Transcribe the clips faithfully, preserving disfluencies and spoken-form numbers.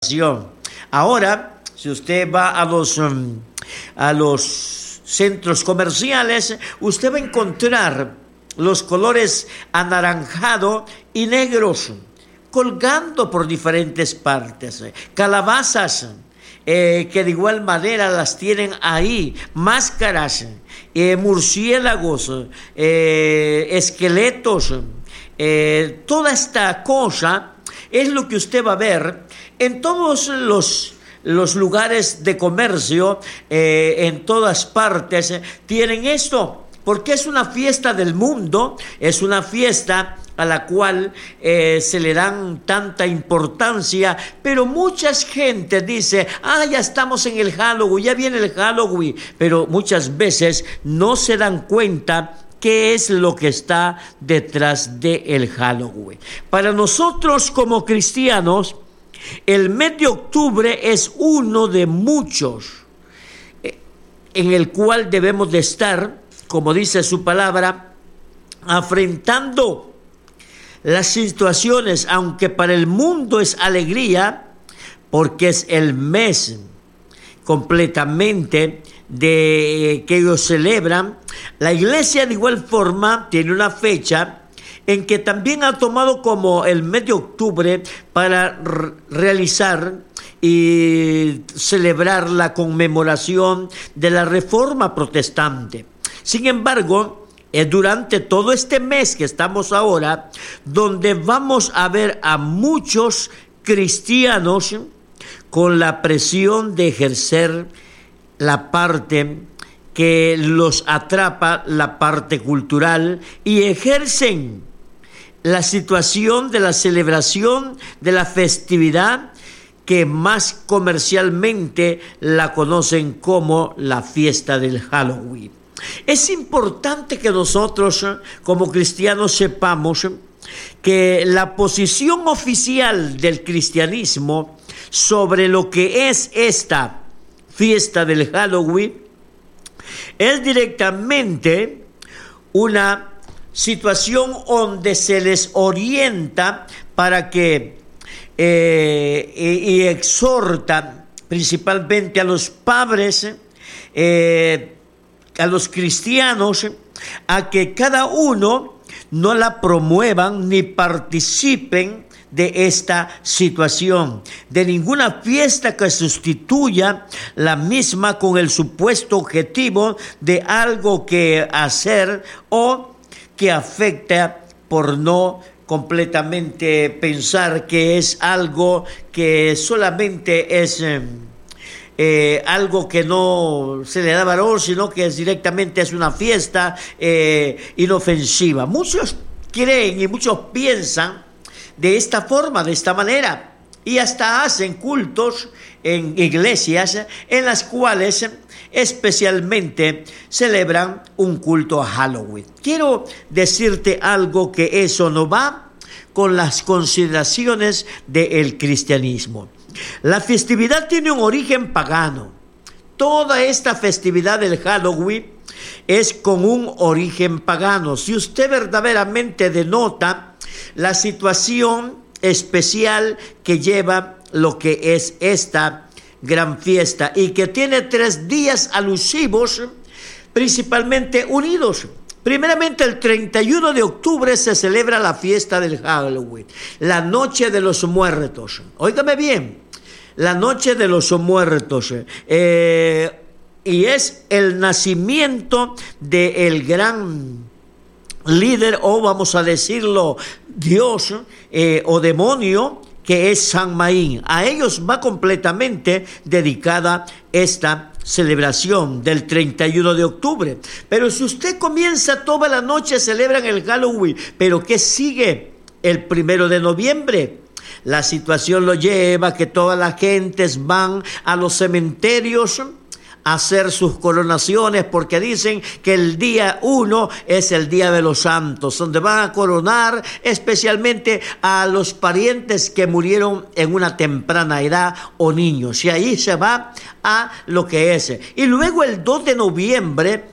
Ahora, si usted va a los, um, a los centros comerciales, usted va a encontrar los colores anaranjado y negros colgando por diferentes partes. Calabazas eh, que de igual manera las tienen ahí, máscaras, eh, murciélagos, eh, esqueletos, eh, toda esta cosa es lo que usted va a ver en todos los, los lugares de comercio, eh, en todas partes, eh, tienen esto, porque es una fiesta del mundo, es una fiesta a la cual eh, se le dan tanta importancia, pero mucha gente dice, ah, ya estamos en el Halloween, ya viene el Halloween, pero muchas veces no se dan cuenta qué es lo que está detrás del Halloween. Para nosotros como cristianos, el mes de octubre es uno de muchos en el cual debemos de estar, como dice su palabra, afrontando las situaciones, aunque para el mundo es alegría, porque es el mes completamente de que ellos celebran. La iglesia de igual forma tiene una fecha en que también ha tomado como el mes de octubre para r- realizar y celebrar la conmemoración de la Reforma Protestante. Sin embargo, es durante todo este mes que estamos ahora donde vamos a ver a muchos cristianos con la presión de ejercer la parte que los atrapa, la parte cultural, y ejercen la situación de la celebración de la festividad que más comercialmente la conocen como la fiesta del Halloween. Es importante que nosotros como cristianos sepamos que la posición oficial del cristianismo sobre lo que es esta fiesta del Halloween es directamente una situación donde se les orienta para que eh, y, y exhorta principalmente a los padres, eh, a los cristianos, a que cada uno no la promuevan ni participen de esta situación, de ninguna fiesta que sustituya la misma con el supuesto objetivo de algo que hacer o que afecta por no completamente pensar que es algo que solamente es eh, eh, algo que no se le da valor, sino que es directamente es una fiesta eh, inofensiva. Muchos creen y muchos piensan de esta forma, de esta manera, y hasta hacen cultos en iglesias en las cuales especialmente celebran un culto a Halloween. Quiero decirte algo, que eso no va con las consideraciones del cristianismo. La festividad tiene un origen pagano. Toda esta festividad del Halloween es con un origen pagano. Si usted verdaderamente denota la situación especial que lleva lo que es esta gran fiesta y que tiene tres días alusivos, principalmente unidos. Primeramente, el treinta y uno de octubre se celebra la fiesta del Halloween, la noche de los muertos. Óigame bien, la noche de los muertos. Eh, y es el nacimiento del gran líder, o vamos a decirlo, Dios eh, o demonio, que es Samhain. A ellos va completamente dedicada esta celebración del treinta y uno de octubre. Pero si usted comienza toda la noche, celebran el Halloween, pero ¿qué sigue? El primero de noviembre. La situación lo lleva a que todas las gentes van a los cementerios a hacer sus coronaciones, porque dicen que el día uno es el día de los santos, donde van a coronar especialmente a los parientes que murieron en una temprana edad o niños, y ahí se va a lo que es. Y luego el dos de noviembre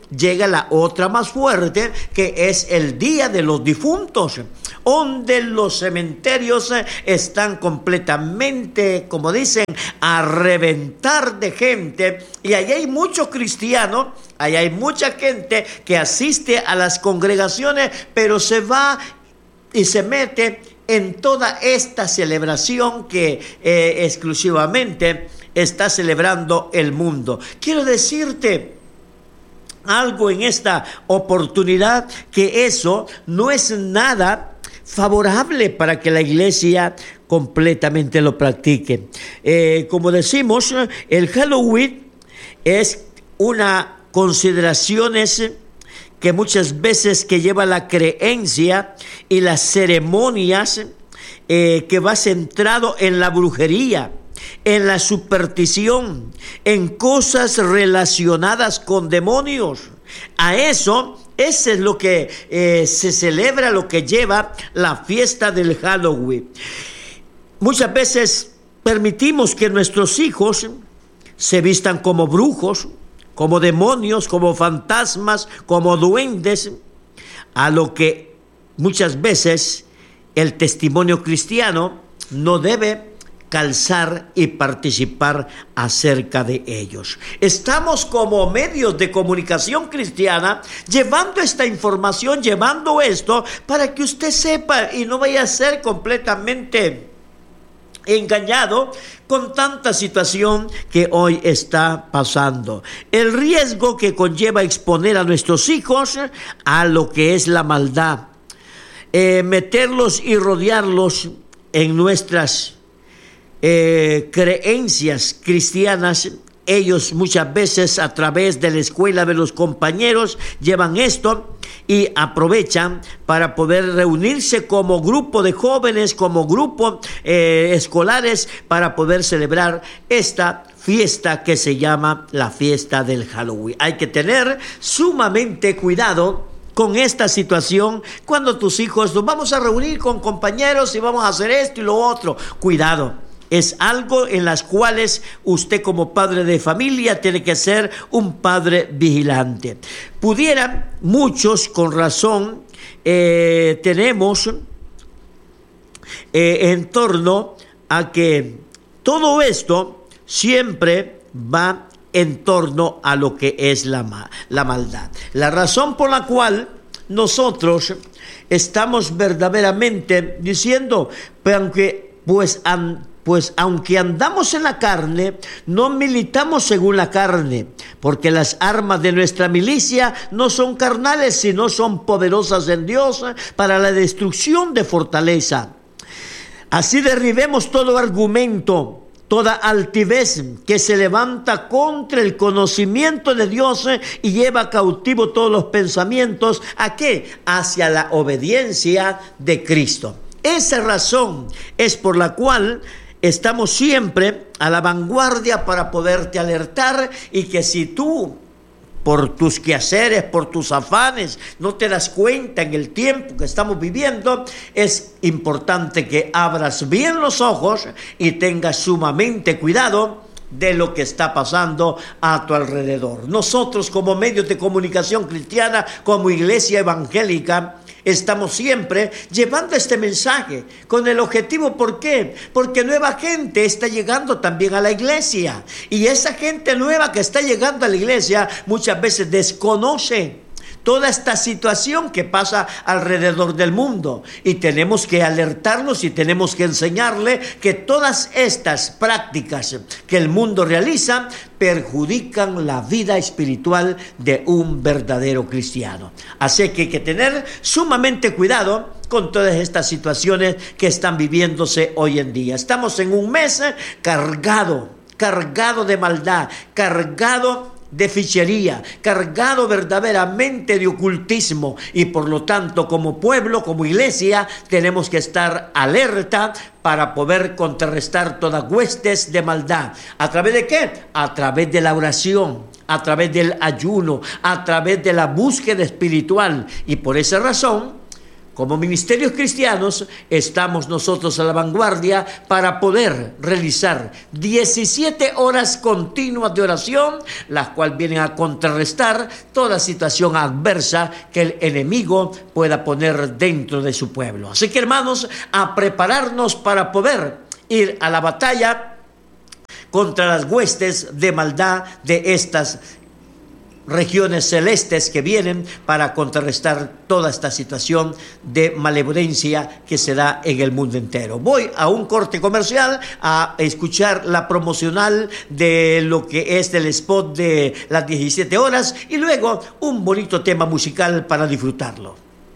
llega la otra más fuerte, que es el Día de los Difuntos, donde los cementerios están completamente, como dicen, a reventar de gente, y allí hay muchos cristianos, allí hay mucha gente que asiste a las congregaciones, pero se va y se mete en toda esta celebración que eh, exclusivamente está celebrando el mundo. Quiero decirte algo en esta oportunidad, que eso no es nada favorable para que la iglesia completamente lo practique. Eh, como decimos, el Halloween es una consideraciones que muchas veces que lleva la creencia y las ceremonias eh, que va centrado en la brujería, en la superstición, en cosas relacionadas con demonios. A eso, ese es lo que eh, se celebra, lo que lleva la fiesta del Halloween. Muchas veces permitimos que nuestros hijos se vistan como brujos, como demonios, como fantasmas, como duendes, a lo que muchas veces el testimonio cristiano no debe calzar y participar acerca de ellos. Estamos como medios de comunicación cristiana llevando esta información, llevando esto para que usted sepa y no vaya a ser completamente engañado con tanta situación que hoy está pasando. El riesgo que conlleva exponer a nuestros hijos a lo que es la maldad, eh, meterlos y rodearlos en nuestras eh, creencias cristianas. Ellos muchas veces a través de la escuela de los compañeros llevan esto y aprovechan para poder reunirse como grupo de jóvenes, como grupo eh, escolares, para poder celebrar esta fiesta que se llama la fiesta del Halloween. Hay que tener sumamente cuidado con esta situación cuando tus hijos nos vamos a reunir con compañeros y vamos a hacer esto y lo otro. Cuidado. Es algo en las cuales usted como padre de familia tiene que ser un padre vigilante. Pudieran muchos, con razón, eh, tenemos eh, en torno a que todo esto siempre va en torno a lo que es la, la maldad. La razón por la cual nosotros estamos verdaderamente diciendo, pero aunque pues han Pues aunque andamos en la carne, no militamos según la carne, porque las armas de nuestra milicia no son carnales, sino son poderosas en Dios para la destrucción de fortaleza. Así derribemos todo argumento, toda altivez que se levanta contra el conocimiento de Dios y lleva cautivo todos los pensamientos, ¿a qué? Hacia la obediencia de Cristo. Esa razón es por la cual estamos siempre a la vanguardia para poderte alertar, y que si tú, por tus quehaceres, por tus afanes, no te das cuenta en el tiempo que estamos viviendo, es importante que abras bien los ojos y tengas sumamente cuidado de lo que está pasando a tu alrededor. Nosotros, como medios de comunicación cristiana, como iglesia evangélica, estamos siempre llevando este mensaje con el objetivo, ¿por qué? Porque nueva gente está llegando también a la iglesia, y esa gente nueva que está llegando a la iglesia muchas veces desconoce toda esta situación que pasa alrededor del mundo, y tenemos que alertarnos y tenemos que enseñarle que todas estas prácticas que el mundo realiza perjudican la vida espiritual de un verdadero cristiano. Así que hay que tener sumamente cuidado con todas estas situaciones que están viviéndose hoy en día. Estamos en un mes cargado, cargado de maldad, cargado de fichería, cargado verdaderamente de ocultismo, y por lo tanto, como pueblo, como iglesia, tenemos que estar alerta para poder contrarrestar todas huestes de maldad. ¿A través de qué? A través de la oración, a través del ayuno, a través de la búsqueda espiritual. Y por esa razón, como ministerios cristianos, estamos nosotros a la vanguardia para poder realizar diecisiete horas continuas de oración, las cuales vienen a contrarrestar toda situación adversa que el enemigo pueda poner dentro de su pueblo. Así que, hermanos, a prepararnos para poder ir a la batalla contra las huestes de maldad de estas regiones celestes que vienen para contrarrestar toda esta situación de malevolencia que se da en el mundo entero. Voy a un corte comercial a escuchar la promocional de lo que es el spot de las diecisiete horas y luego un bonito tema musical para disfrutarlo.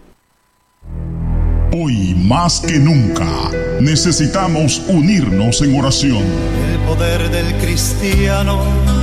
Hoy más que nunca necesitamos unirnos en oración. El poder del cristiano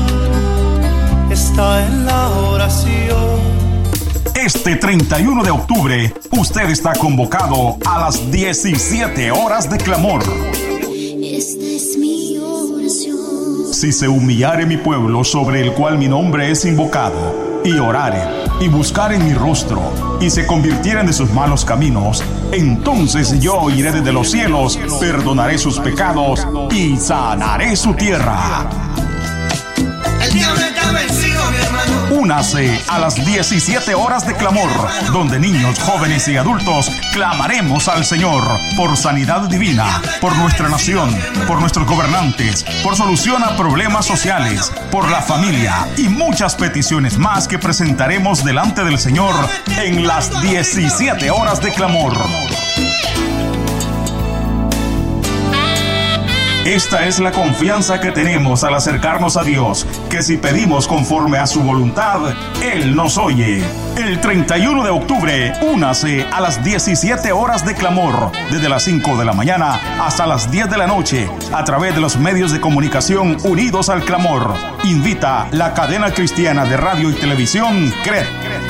está en la oración. Este treinta y uno de octubre, usted está convocado a las diecisiete horas de clamor. Esta es mi oración. Si se humillare mi pueblo sobre el cual mi nombre es invocado, y orare, y buscare mi rostro, y se convirtieren de sus malos caminos, entonces yo oiré desde los cielos, perdonaré sus pecados, y sanaré su tierra. El diablo está vencido, mi hermano. Únase a las diecisiete horas de clamor, donde niños, jóvenes y adultos clamaremos al Señor por sanidad divina, por nuestra nación, por nuestros gobernantes, por solución a problemas sociales, por la familia y muchas peticiones más que presentaremos delante del Señor en las diecisiete horas de clamor. Esta es la confianza que tenemos al acercarnos a Dios, que si pedimos conforme a su voluntad, Él nos oye. El treinta y uno de octubre, únase a las diecisiete horas de clamor, desde las cinco de la mañana hasta las diez de la noche, a través de los medios de comunicación unidos al clamor. Invita la cadena cristiana de radio y televisión C R E T.